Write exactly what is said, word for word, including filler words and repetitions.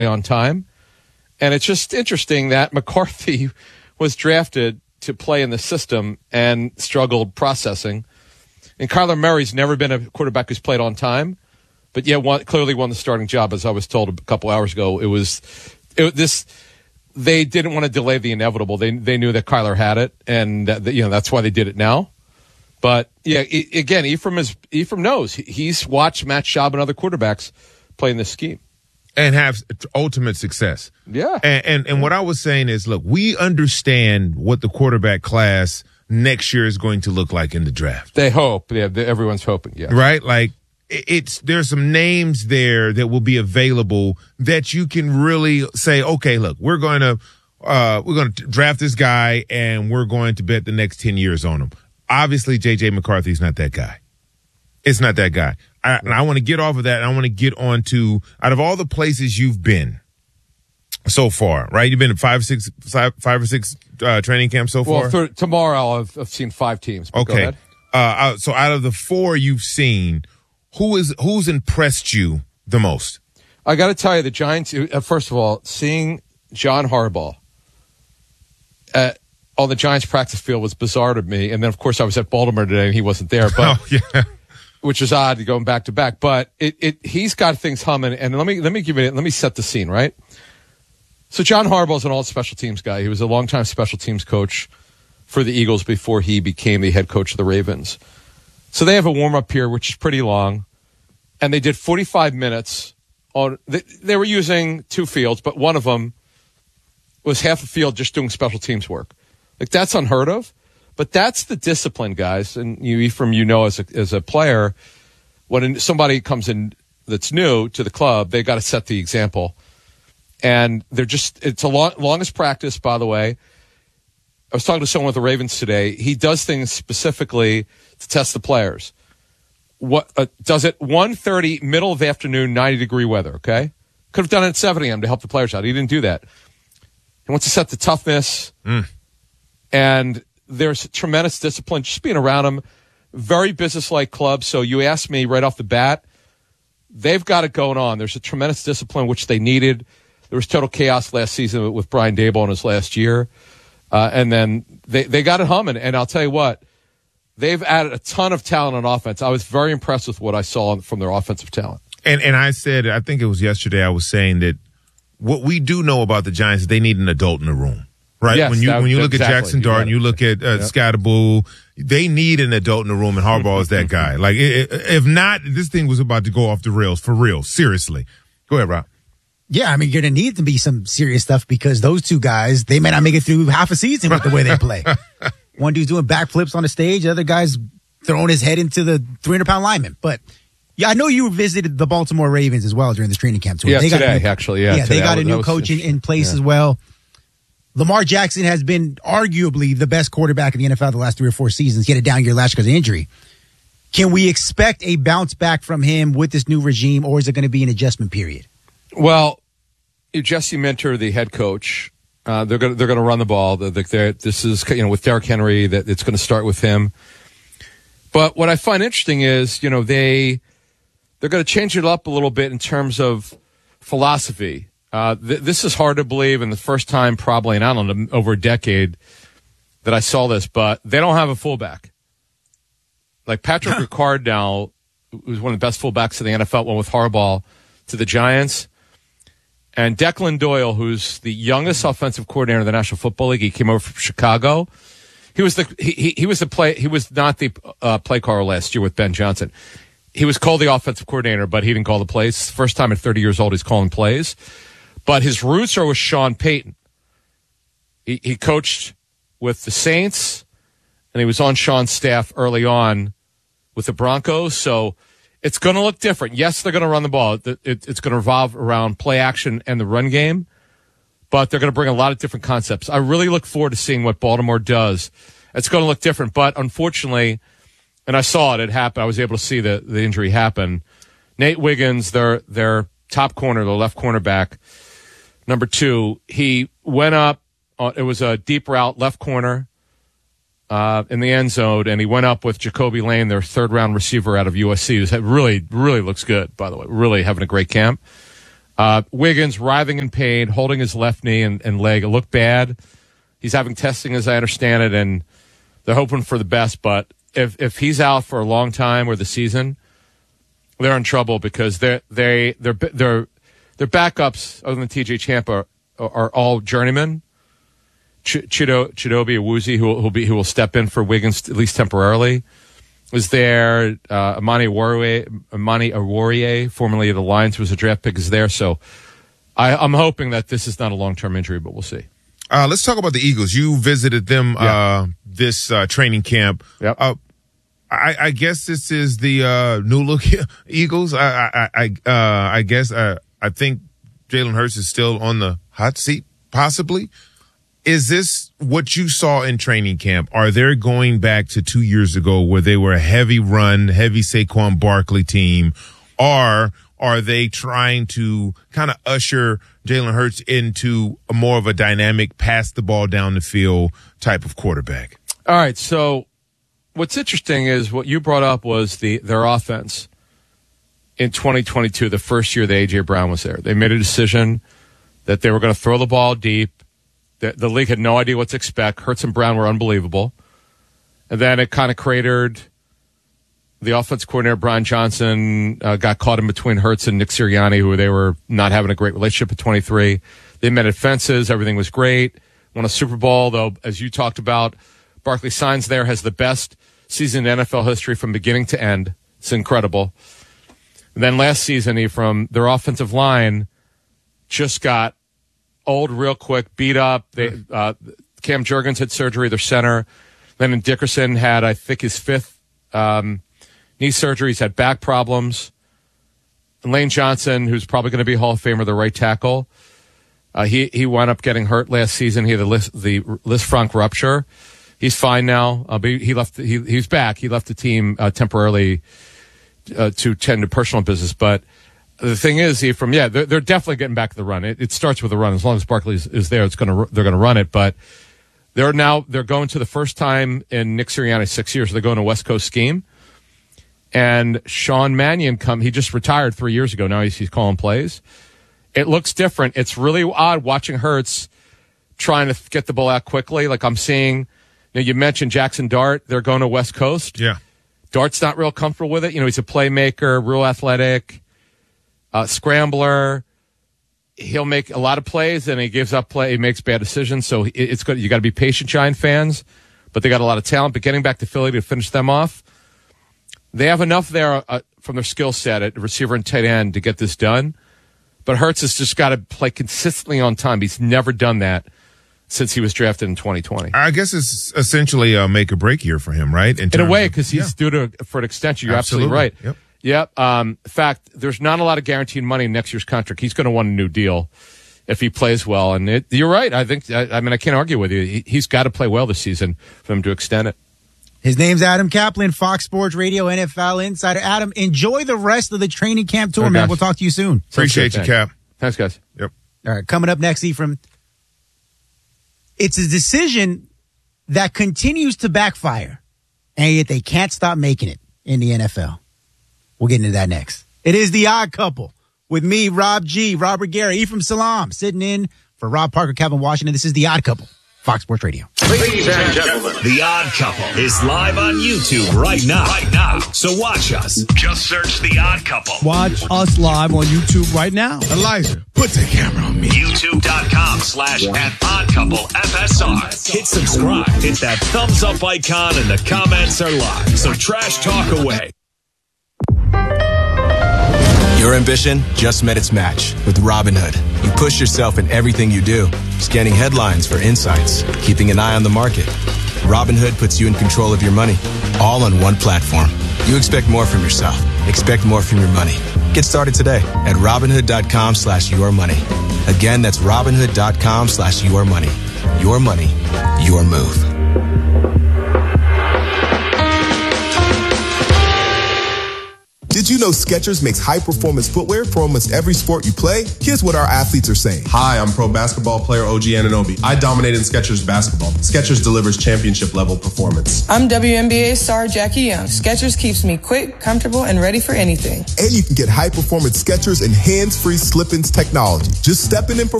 on time. And it's just interesting that McCarthy was drafted to play in the system and struggled processing. And Kyler Murray's never been a quarterback who's played on time, but yet won, clearly won the starting job, as I was told a couple hours ago. It was it, this. They didn't want to delay the inevitable. They they knew that Kyler had it, and that, you know that's why they did it now. But yeah, I, again, Ephraim is Ephraim knows he's watched Matt Schaub and other quarterbacks play in this scheme and have ultimate success. Yeah, and, and and what I was saying is, look, we understand what the quarterback class next year is going to look like in the draft. They hope. Yeah, they, everyone's hoping. Yeah, right. Like it's there's some names there that will be available that you can really say, okay, look, we're going to uh, we're going to draft this guy and we're going to bet the next ten years on him. Obviously, J J McCarthy's not that guy. It's not that guy. I, and I want to get off of that. And I want to get on to, out of all the places you've been so far, right? You've been at five, six, five, five or six uh, training camps so far? Well, for, tomorrow I've, I've seen five teams. Okay. Uh, so out of the four you've seen, who is who's impressed you the most? I got to tell you, the Giants, uh, first of all, seeing John Harbaugh at, on the Giants practice field was bizarre to me. And then, of course, I was at Baltimore today and he wasn't there. But oh, yeah. Which is odd going back to back, but it, it he's got things humming. And let me let me give it let me set the scene, right? So John Harbaugh's an all special teams guy. He was a longtime special teams coach for the Eagles before he became the head coach of the Ravens. So they have a warm up here, which is pretty long, and they did forty-five minutes on. They, they were using two fields, but one of them was half a field just doing special teams work. Like that's unheard of. But that's the discipline, guys. And you, Ephraim, you know, as a, as a player, when somebody comes in that's new to the club, they got to set the example. And they're just, it's a long, longest practice, by the way. I was talking to someone with the Ravens today. He does things specifically to test the players. What uh, does it one thirty, middle of the afternoon, ninety degree weather, okay? Could have done it at seven a.m. to help the players out. He didn't do that. He wants to set the toughness. Mm. And there's tremendous discipline just being around them. Very business-like club. So you asked me right off the bat, they've got it going on. There's a tremendous discipline, which they needed. There was total chaos last season with Brian Daboll in his last year. Uh, and then they, they got it humming. And I'll tell you what, they've added a ton of talent on offense. I was very impressed with what I saw from their offensive talent. And and I said, I think it was yesterday, I was saying that what we do know about the Giants is they need an adult in the room. Right. Yes, when you that, when you look exactly. at Jackson Dart, you, you look at uh, yep. Scatterbull, they need an adult in the room, and Harbaugh is that guy. Like, if not, this thing was about to go off the rails for real. Seriously. Go ahead, Rob. Yeah, I mean, you're going to need to be some serious stuff because those two guys, they may not make it through half a season with the way they play. One dude's doing backflips on the stage, the other guy's throwing his head into the three hundred pound lineman. But yeah, I know you visited the Baltimore Ravens as well during this training camp tour. Yeah, they got today, new, actually. Yeah, yeah today. they got a new was, coach in, in place yeah. as well. Lamar Jackson has been arguably the best quarterback in the N F L the last three or four seasons. He had a down year last year because of injury. Can we expect a bounce back from him with this new regime, or is it going to be an adjustment period? Well, Jesse Minter, the head coach, uh, they're going they're going to run the ball. They're, they're, this is you know with Derrick Henry that it's going to start with him. But what I find interesting is you know they they're going to change it up a little bit in terms of philosophy. Uh, th- this is hard to believe, and the first time probably in, I don't know, over a decade that I saw this, but they don't have a fullback. Like Patrick Ricard now, who's one of the best fullbacks in the N F L, went with Harbaugh to the Giants. And Declan Doyle, who's the youngest offensive coordinator in the National Football League, he came over from Chicago. He was the he he, he was the play he was not the uh, play caller last year with Ben Johnson. He was called the offensive coordinator, but he didn't call the plays. First time at thirty years old, he's calling plays. But his roots are with Sean Payton. He, he coached with the Saints, and he was on Sean's staff early on with the Broncos. So it's going to look different. Yes, they're going to run the ball. It, it, it's going to revolve around play action and the run game, but they're going to bring a lot of different concepts. I really look forward to seeing what Baltimore does. It's going to look different, but unfortunately, and I saw it, it happened. I was able to see the, the injury happen. Nate Wiggins, their their top corner, the left cornerback, number two, he went up. Uh, it was a deep route, left corner uh, in the end zone, and he went up with Jacoby Lane, their third-round receiver out of U S C, who really, really looks good, by the way, really having a great camp. Uh, Wiggins writhing in pain, holding his left knee and, and leg. It looked bad. He's having testing, as I understand it, and they're hoping for the best. But if if he's out for a long time or the season, they're in trouble because they they they're they're their backups other than T J Champa are, are all journeymen. Ch- Chido Chidobe Awuzie, who will be who will step in for Wiggins at least temporarily, was there. Uh, Amani Aworiye, Amani Aworiye, formerly of the Lions, was a draft pick, is there. So I, I'm hoping that this is not a long term injury, but we'll see. Uh, let's talk about the Eagles. You visited them yeah. uh, this uh, training camp. Yep. Uh, I, I guess this is the uh, new look Eagles. I I I, uh, I guess uh, I think Jalen Hurts is still on the hot seat, possibly. Is this what you saw in training camp? Are they going back to two years ago where they were a heavy run, heavy Saquon Barkley team, or are they trying to kind of usher Jalen Hurts into a more of a dynamic, pass the ball down the field type of quarterback? All right. So what's interesting is what you brought up was the their offense in twenty twenty-two, the first year that A J. Brown was there. They made a decision that they were going to throw the ball deep. The, the league had no idea what to expect. Hurts and Brown were unbelievable. And then it kind of cratered. The offense coordinator, Brian Johnson, uh, got caught in between Hurts and Nick Sirianni, who they were not having a great relationship at twenty-three. They mended fences. Everything was great. Won a Super Bowl, though, as you talked about. Barkley signs there, has the best season in N F L history from beginning to end. It's incredible. And then last season, he, from their offensive line, just got old real quick, beat up. They, uh, Cam Jurgens had surgery, their center. Then Dickerson had, I think, his fifth um, knee surgery. He's had back problems. And Lane Johnson, who's probably going to be Hall of Famer, the right tackle, uh, he he wound up getting hurt last season. He had the Lis, the Lisfranc rupture. He's fine now. Uh, but he left. He he's back. He left the team uh, temporarily uh, to tend to personal business, but. The thing is, he from yeah, they're, they're definitely getting back to the run. It, it starts with a run. As long as Barkley is, is there, it's gonna they're gonna run it. But they're now they're going to the first time in Nick Sirianni's six years. They're going to West Coast scheme, and Sean Mannion come. He just retired three years ago. Now he's he's calling plays. It looks different. It's really odd watching Hurts trying to get the ball out quickly. Like I'm seeing. You know, you mentioned Jackson Dart. They're going to West Coast. Yeah, Dart's not real comfortable with it. You know, he's a playmaker, real athletic. Uh, scrambler, he'll make a lot of plays and he gives up play. He makes bad decisions. So it, it's good. You got to be patient, Giant fans, but they got a lot of talent. But getting back to Philly to finish them off, they have enough there uh, from their skill set at receiver and tight end to get this done. But Hurts has just got to play consistently on time. He's never done that since he was drafted in twenty twenty. I guess it's essentially a make or break year for him, right? In, in a way, because he's yeah. due to for an extension. You're absolutely, absolutely right. Yep. Yep. Um, in fact, there's not a lot of guaranteed money in next year's contract. He's going to want a new deal if he plays well. And it, you're right. I think, I, I mean, I can't argue with you. He, he's got to play well this season for him to extend it. His name's Adam Kaplan, Fox Sports Radio, N F L Insider. Adam, enjoy the rest of the training camp tour, okay, man. guys. We'll talk to you soon. Appreciate you, Cap. Thanks, guys. Yep. All right. Coming up next, Ephraim. It's a decision that continues to backfire, and yet they can't stop making it in the N F L. We'll get into that next. It is The Odd Couple with me, Rob G, Robert Gary, Ephraim Salam, sitting in for Rob Parker, Kevin Washington. This is The Odd Couple, Fox Sports Radio. Ladies and gentlemen, The Odd Couple is live on YouTube right now. Right now. So watch us. Just search The Odd Couple. Watch us live on YouTube right now. Elijah, put the camera on me. YouTube.com slash at Odd Couple F S R. Hit subscribe. Hit that thumbs up icon and the comments are live. So trash talk away. Your ambition just met its match with Robinhood. You push yourself in everything you do, scanning headlines for insights, keeping an eye on the market. Robinhood puts you in control of your money, all on one platform. You expect more from yourself. Expect more from your money. Get started today at Robinhood.com slash your money. Again, that's Robinhood.com slash your money. Your money, your move. Did you know Skechers makes high-performance footwear for almost every sport you play? Here's what our athletes are saying. Hi, I'm pro basketball player O G Anunoby. I dominate in Skechers basketball. Skechers delivers championship-level performance. I'm W N B A star Jackie Young. Skechers keeps me quick, comfortable, and ready for anything. And you can get high-performance Skechers and hands-free slip-ins technology. Just step in and perform.